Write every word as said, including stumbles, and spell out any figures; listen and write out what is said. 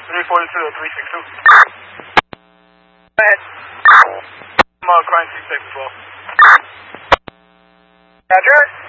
three forty-two to three sixty-two. Go ahead. I'm uh, crime scene safe as well. Roger.